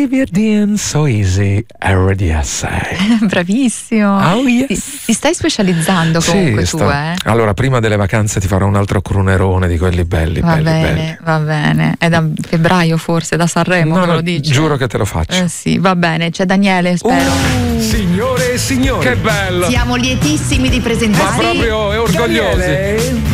Vivian So Easy RDS. Bravissimo. Oh yes. Ti stai specializzando comunque tu, Allora, prima delle vacanze ti farò un altro crunerone di quelli belli. Va belli. bene. È da febbraio forse, da Sanremo, no, me lo dici? Giuro che te lo faccio. Sì, va bene. C'è Daniele, spero. Signore e signori, che bello. Siamo lietissimi di presentarvi. Ma proprio è orgogliosi.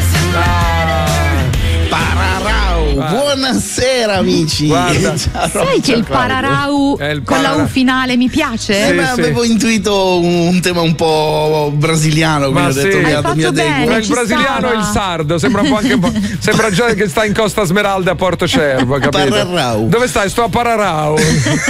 Buonasera amici. Guarda, sai che il Pararau con la U finale mi piace? Sì. Avevo intuito un tema un po' brasiliano, quindi ho detto mi adeguo. Ma il brasiliano e il sardo sembra un po' anche un po'. Sembra già che sta in Costa Smeralda a Porto Cervo, capito? Pararau. Dove stai? Sto a Pararau.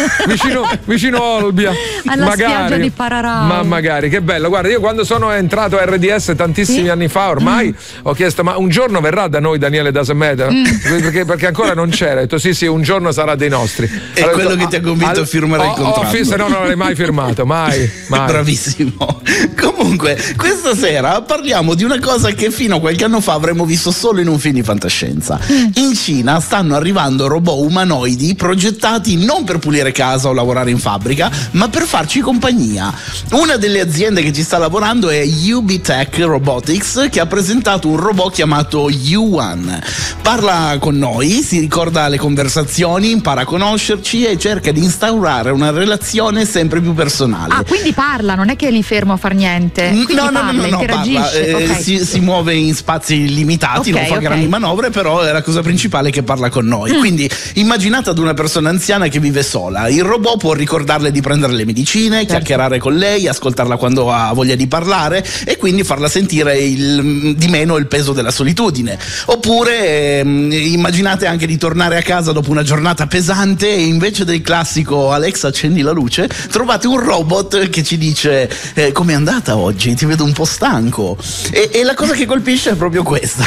vicino Olbia. Alla spiaggia di Pararau. Ma magari, che bello. Guarda, io quando sono entrato a RDS tantissimi anni fa ormai ho chiesto: ma un giorno verrà da noi Daniele Dasemeter? Perché ancora non c'era. Ho detto sì, un giorno sarà dei nostri. È allora, quello che ti ha convinto a firmare il contratto. Se no non l'avrei mai firmato, mai. Bravissimo. Comunque, questa sera parliamo di una cosa che fino a qualche anno fa avremmo visto solo in un film di fantascienza. In Cina stanno arrivando robot umanoidi progettati non per pulire casa o lavorare in fabbrica, ma per farci compagnia. Una delle aziende che ci sta lavorando è UB Tech Robotics, che ha presentato un robot chiamato Yuan. Parla con noi, si ricorda le conversazioni, impara a conoscerci e cerca di instaurare una relazione sempre più personale. Ah, quindi parla, non è che è lì fermo a far niente. No, interagisce. Parla. Okay. Si muove in spazi limitati, non fa grandi manovre, però è la cosa principale che parla con noi. Quindi immaginate ad una persona anziana che vive sola. Il robot può ricordarle di prendere le medicine, chiacchierare con lei, ascoltarla quando ha voglia di parlare e quindi farla sentire di meno il peso della solitudine. Oppure immaginate anche di tornare a casa dopo una giornata pesante e invece del classico Alexa accendi la luce trovate un robot che ci dice com'è andata oggi, ti vedo un po' stanco, e la cosa che colpisce è proprio questa.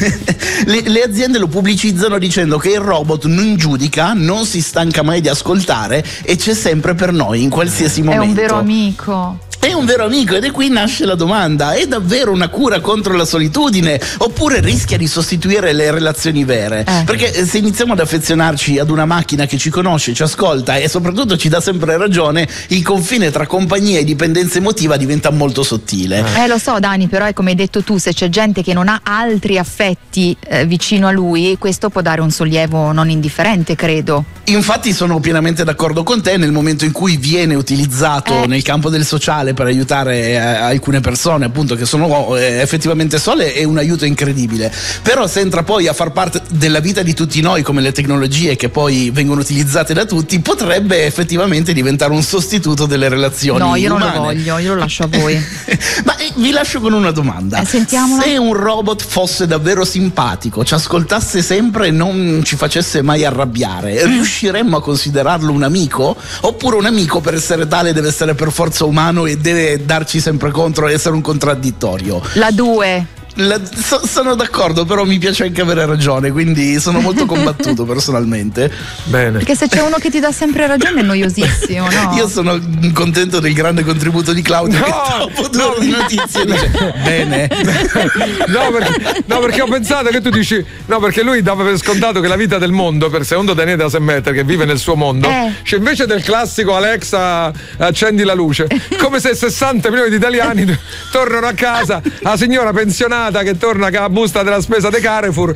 le aziende lo pubblicizzano dicendo che il robot non giudica, non si stanca mai di ascoltare e c'è sempre per noi in qualsiasi momento. È un vero amico. È un vero amico, ed è qui nasce la domanda: è davvero una cura contro la solitudine oppure rischia di sostituire le relazioni vere? Perché se iniziamo ad affezionarci ad una macchina che ci conosce, ci ascolta e soprattutto ci dà sempre ragione, il confine tra compagnia e dipendenza emotiva diventa molto sottile. Lo so Dani, però è come hai detto tu, se c'è gente che non ha altri affetti vicino a lui, questo può dare un sollievo non indifferente, credo. Infatti sono pienamente d'accordo con te, nel momento in cui viene utilizzato nel campo del sociale per aiutare alcune persone appunto che sono effettivamente sole, è un aiuto incredibile. Però se entra poi a far parte della vita di tutti noi, come le tecnologie che poi vengono utilizzate da tutti, potrebbe effettivamente diventare un sostituto delle relazioni umane. No, io non lo voglio, io lo lascio a voi. Ma vi lascio con una domanda. Sentiamola. Se un robot fosse davvero simpatico, ci ascoltasse sempre e non ci facesse mai arrabbiare, riusciremmo a considerarlo un amico? Oppure un amico, per essere tale, deve essere per forza umano e deve darci sempre contro e essere un contraddittorio? La 2. Sono d'accordo, però mi piace anche avere ragione, quindi sono molto combattuto personalmente. Bene. Perché se c'è uno che ti dà sempre ragione è noiosissimo, no? Io sono contento del grande contributo di Claudio, che dopo 2 ore di notizie dice bene. No, perché ho pensato che tu dici no, perché lui dava per scontato che la vita del mondo, per secondo Daniele Dasemeter che vive nel suo mondo, cioè invece del classico Alexa accendi la luce, come se 60 milioni di italiani tornano a casa, la signora pensionata che torna con la busta della spesa de Carrefour